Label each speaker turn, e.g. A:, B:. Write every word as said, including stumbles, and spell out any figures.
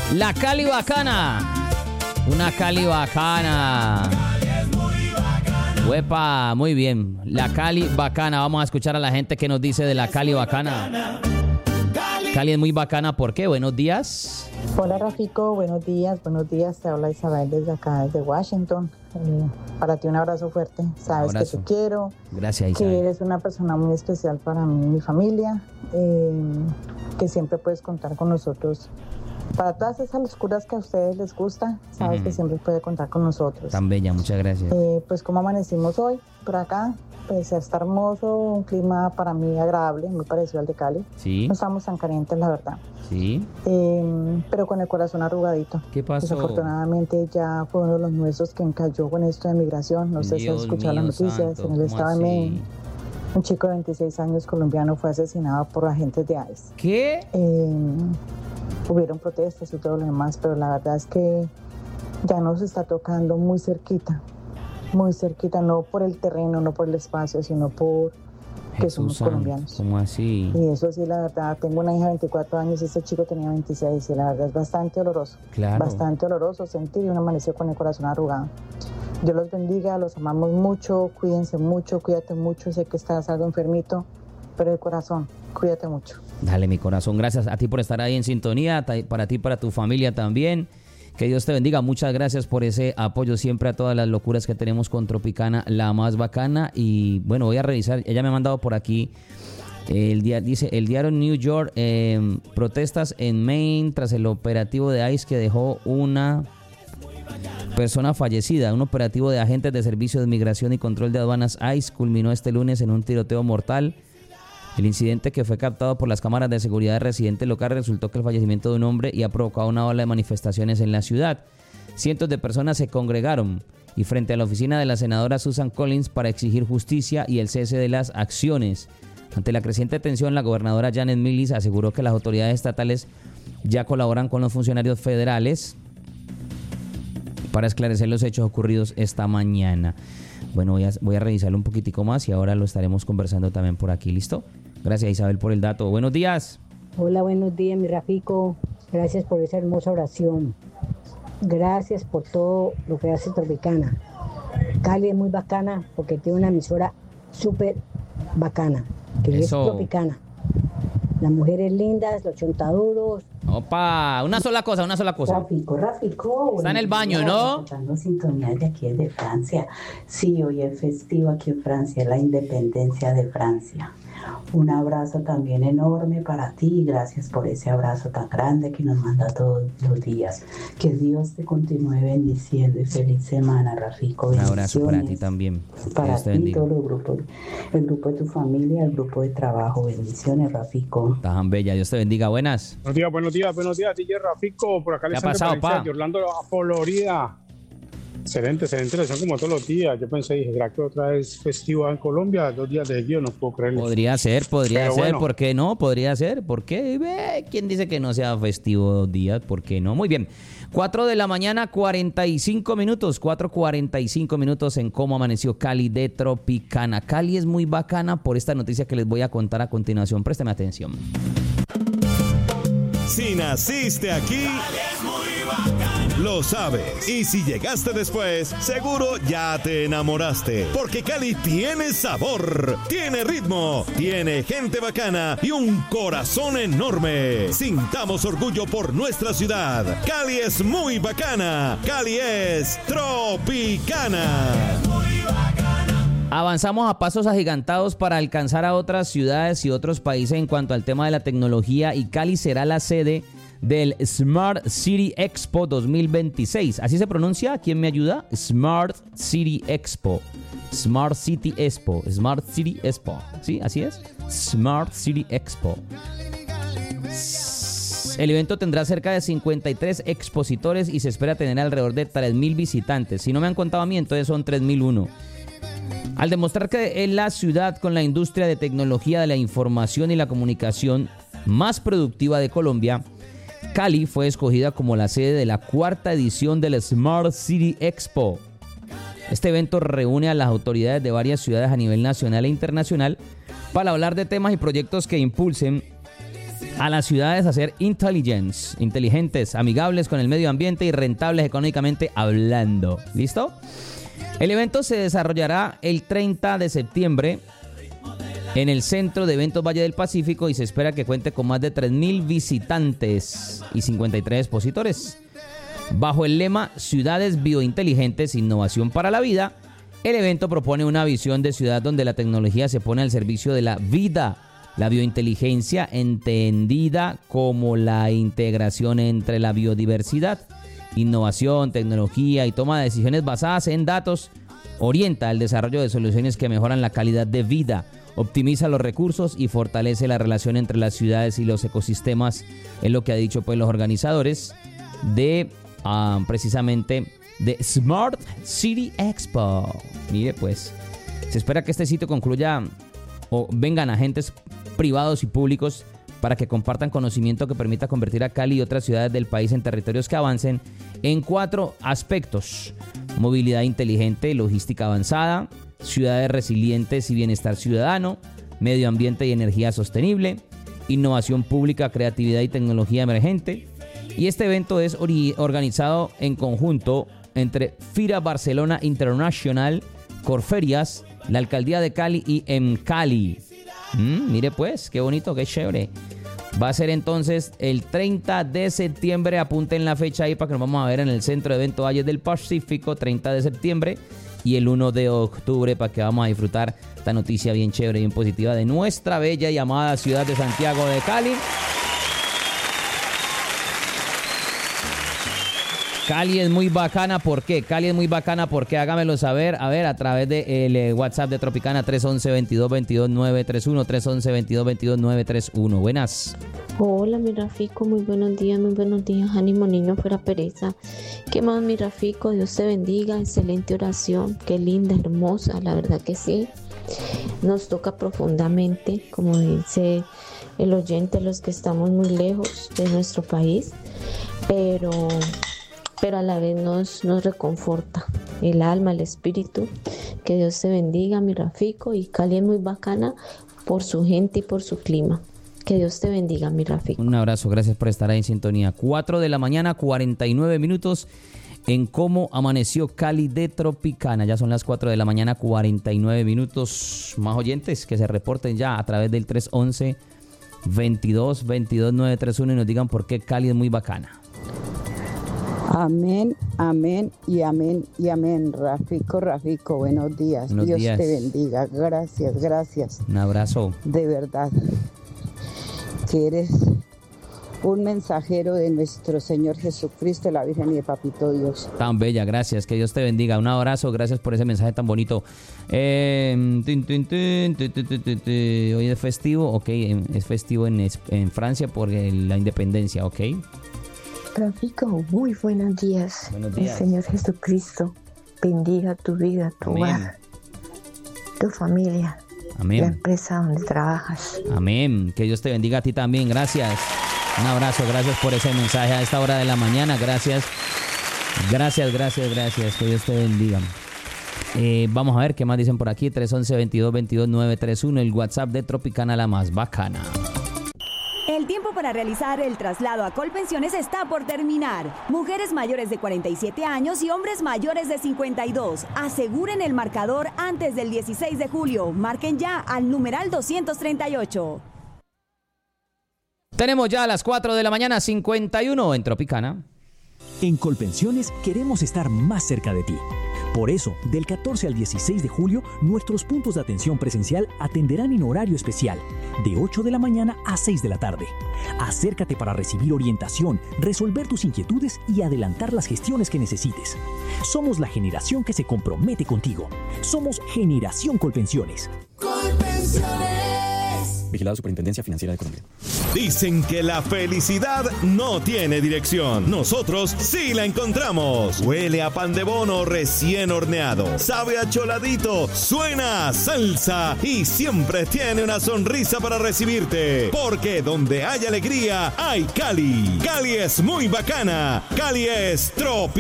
A: La Cali bacana. Una Cali bacana. Huepa, muy bien. La Cali bacana. Vamos a escuchar a la gente que nos dice de la Cali bacana. Cali es muy bacana, ¿por qué? Buenos días.
B: Hola Rafico, buenos días, buenos días. Te habla Isabel desde acá, desde Washington. Eh, para ti un abrazo fuerte. Sabes abrazo. que te quiero.
A: Gracias, Isabel.
B: Que eres una persona muy especial para mí y mi familia. Eh, que siempre puedes contar con nosotros. Para todas esas locuras que a ustedes les gusta, sabes uh-huh. que siempre puede contar con nosotros.
A: Tan bella, muchas gracias.
B: Eh, pues como amanecimos hoy por acá, pues está hermoso, un clima para mí agradable, muy parecido al de Cali.
A: Sí.
B: No estamos tan calientes, la verdad.
A: Sí.
B: Eh, pero con el corazón arrugadito.
A: ¿Qué pasó?
B: Desafortunadamente ya fue uno de los nuestros que cayó con esto de migración. No sé Dios si has escuchado mío, las noticias.
A: Santo,
B: en el estado
A: así?
B: de Maine, un chico de veintiséis años colombiano fue asesinado por agentes de I C E.
A: ¿Qué?
B: Eh, hubieron protestas y todo lo demás, pero la verdad es que ya nos está tocando muy cerquita. Muy cerquita, no por el terreno, no por el espacio, sino por que
A: Jesús
B: somos
A: Santo,
B: colombianos.
A: ¿Cómo así?
B: Y eso sí, la verdad, tengo una hija de veinticuatro años y este chico tenía veintiséis y la verdad es bastante doloroso.
A: Claro.
B: Bastante doloroso sentir y uno amaneció con el corazón arrugado. Dios los bendiga, los amamos mucho, cuídense mucho, cuídate mucho, sé que estás algo enfermito, pero el corazón, cuídate mucho.
A: Dale, mi corazón, gracias a ti por estar ahí en sintonía, para ti, para tu familia también. Que Dios te bendiga, muchas gracias por ese apoyo siempre a todas las locuras que tenemos con Tropicana, la más bacana. Y bueno, voy a revisar, ella me ha mandado por aquí, el día, dice, el diario New York, eh, protestas en Maine tras el operativo de I C E que dejó una persona fallecida. Un operativo de agentes de Servicio de Migración y Control de Aduanas I C E culminó este lunes en un tiroteo mortal. El incidente, que fue captado por las cámaras de seguridad de residentes locales, resultó que el fallecimiento de un hombre y ha provocado una ola de manifestaciones en la ciudad. Cientos de personas se congregaron y frente a la oficina de la senadora Susan Collins para exigir justicia y el cese de las acciones. Ante la creciente tensión, la gobernadora Janet Mills aseguró que las autoridades estatales ya colaboran con los funcionarios federales para esclarecer los hechos ocurridos esta mañana. Bueno, voy a, voy a revisarlo un poquitico más y ahora lo estaremos conversando también por aquí, ¿listo? Gracias, Isabel, por el dato. Buenos días.
C: Hola, buenos días, mi Rafico. Gracias por esa hermosa oración. Gracias por todo lo que hace Tropicana. Cali es muy bacana porque tiene una emisora súper bacana, que Eso. es Tropicana. Las mujeres lindas, los chontaduros.
A: Opa, una sola cosa, una sola cosa.
D: Rafico, Rafico.
A: Está en el baño, ¿no?
D: Estamos sintonía de aquí de Francia. Sí, hoy es festivo aquí en Francia, la independencia de Francia. Un abrazo también enorme para ti y gracias por ese abrazo tan grande que nos manda todos los días. Que Dios te continúe bendiciendo y feliz semana, Rafico.
A: Un abrazo para ti también.
D: Para Dios te ti, bendiga. Todos los grupos, el grupo de tu familia, el grupo de trabajo. Bendiciones, Rafico.
A: Tan bella, Dios te bendiga. Buenas.
E: Buenos días, buenos días, buenos días, D J Rafico. Por acá
A: ¿Qué
E: les
A: ha pasado, pa?
E: de Orlando a Florida. Excelente, excelente, son como todos los días. Yo pensé, dije, ¿será que otra vez festivo en Colombia? Dos días de seguido, no puedo creerlo.
A: Podría ser, podría
E: Pero
A: ser,
E: bueno.
A: ¿por qué no? Podría ser, ¿por qué? Ve, ¿quién dice que no sea festivo dos días? ¿Por qué no? Muy bien, cuatro de la mañana, cuarenta y cinco minutos, cuatro cuarenta y cinco minutos en Cómo Amaneció Cali de Tropicana. Cali es muy bacana por esta noticia que les voy a contar a continuación, présteme atención.
F: Si naciste aquí, lo sabes. Y si llegaste después, seguro ya te enamoraste. Porque Cali tiene sabor, tiene ritmo, tiene gente bacana y un corazón enorme. Sintamos orgullo por nuestra ciudad. Cali es muy bacana. Cali es Tropicana.
A: Avanzamos a pasos agigantados para alcanzar a otras ciudades y otros países en cuanto al tema de la tecnología, y Cali será la sede del Smart City Expo dos mil veintiséis. ¿Así se pronuncia? ¿Quién me ayuda? Smart City Expo. Smart City Expo. Smart City Expo. ¿Sí? ¿Así es? Smart City Expo. El evento tendrá cerca de cincuenta y tres expositores y se espera tener alrededor de tres mil visitantes. Si no me han contado a mí, entonces son tres mil uno. Al demostrar que es la ciudad con la industria de tecnología de la información y la comunicación más productiva de Colombia, Cali fue escogida como la sede de la cuarta edición del Smart City Expo. Este evento reúne a las autoridades de varias ciudades a nivel nacional e internacional para hablar de temas y proyectos que impulsen a las ciudades a ser intelligence, inteligentes, amigables con el medio ambiente y rentables económicamente hablando. ¿Listo? El evento se desarrollará el treinta de septiembre en el Centro de Eventos Valle del Pacífico y se espera que cuente con más de tres mil visitantes y cincuenta y tres expositores. Bajo el lema Ciudades Biointeligentes, Innovación para la Vida, el evento propone una visión de ciudad donde la tecnología se pone al servicio de la vida. La biointeligencia, entendida como la integración entre la biodiversidad, innovación, tecnología y toma de decisiones basadas en datos, orienta el desarrollo de soluciones que mejoran la calidad de vida, optimiza los recursos y fortalece la relación entre las ciudades y los ecosistemas, es lo que ha dicho pues los organizadores de uh, precisamente de Smart City Expo. Mire pues, se espera que este sitio concluya o vengan agentes privados y públicos para que compartan conocimiento que permita convertir a Cali y otras ciudades del país en territorios que avancen en cuatro aspectos: movilidad inteligente, logística avanzada, ciudades resilientes y bienestar ciudadano, medio ambiente y energía sostenible, innovación pública, creatividad y tecnología emergente. Y este evento es ori- organizado en conjunto entre Fira Barcelona International, Corferias, la Alcaldía de Cali y Emcali. Mm, mire pues, qué bonito, qué chévere. Va a ser entonces el treinta de septiembre, apunten la fecha ahí para que nos vamos a ver en el Centro de Eventos Valles del Pacífico, treinta de septiembre, y el primero de octubre para que vamos a disfrutar esta noticia bien chévere, bien positiva de nuestra bella y amada ciudad de Santiago de Cali. Cali es muy bacana, ¿por qué? Cali es muy bacana, ¿por qué? Hágamelo saber, a ver, a través del de WhatsApp de Tropicana tres once, veintidós veintidós, nueve treinta y uno, tres once, veintidós veintidós, nueve treinta y uno. Buenas.
G: Hola, mi Rafico, muy buenos días, muy buenos días, ánimo niño, fuera pereza. ¿Qué más, mi Rafico? Dios te bendiga, excelente oración, qué linda, hermosa, la verdad que sí. Nos toca profundamente, como dice el oyente, los que estamos muy lejos de nuestro país, pero... pero a la vez nos, nos reconforta el alma, el espíritu. Que Dios te bendiga, mi Rafico, y Cali es muy bacana por su gente y por su clima. Que Dios te bendiga, mi Rafico.
A: Un abrazo, gracias por estar ahí en sintonía. cuatro de la mañana, cuarenta y nueve minutos en cómo amaneció Cali de Tropicana. Ya son las cuatro de la mañana, cuarenta y nueve minutos. Más oyentes que se reporten ya a través del tres once, veintidós veintidós, nueve treinta y uno y nos digan por qué Cali es muy bacana.
H: Amén, amén y amén y amén. Rafico, Rafico, buenos días.
A: Buenos
H: Dios
A: días.
H: te bendiga. Gracias, gracias.
A: Un abrazo.
H: De verdad, que eres un mensajero de nuestro Señor Jesucristo, la Virgen y de Papito Dios.
A: Tan bella, gracias, que Dios te bendiga. Un abrazo, gracias por ese mensaje tan bonito. Eh, tin, tin, tin, tin, tin, tin, tin, tin. Hoy es festivo, ok, es festivo en, en Francia por el, la independencia, ok.
I: Rafico, muy buenos días.
A: Buenos días.
I: El Señor Jesucristo bendiga tu vida, tu
A: Amén.
I: hogar, tu familia,
A: Amén.
I: la empresa donde trabajas.
A: Amén. Que Dios te bendiga a ti también. Gracias. Un abrazo. Gracias por ese mensaje a esta hora de la mañana. Gracias. Gracias, gracias, gracias. Que Dios te bendiga. Eh, vamos a ver qué más dicen por aquí. tres once, veintidós veintidós, nueve treinta y uno. El WhatsApp de Tropicana, la más bacana.
J: El tiempo para realizar el traslado a Colpensiones está por terminar. Mujeres mayores de cuarenta y siete años y hombres mayores de cincuenta y dos. Aseguren el marcador antes del dieciséis de julio. Marquen ya al numeral doscientos treinta y ocho.
A: Tenemos ya a las cuatro de la mañana, cincuenta y uno en Tropicana.
K: En Colpensiones queremos estar más cerca de ti. Por eso, del catorce al dieciséis de julio, nuestros puntos de atención presencial atenderán en horario especial, de ocho de la mañana a seis de la tarde. Acércate para recibir orientación, resolver tus inquietudes y adelantar las gestiones que necesites. Somos la generación que se compromete contigo. Somos Generación Colpensiones.
L: Colpensiones.
M: Vigilado Superintendencia Financiera de Colombia.
F: Dicen que la felicidad no tiene dirección. Nosotros sí la encontramos. Huele a pan de bono recién horneado. Sabe a choladito. Suena a salsa. Y siempre tiene una sonrisa para recibirte. Porque donde hay alegría, hay Cali. Cali es muy bacana. Cali es Tropi.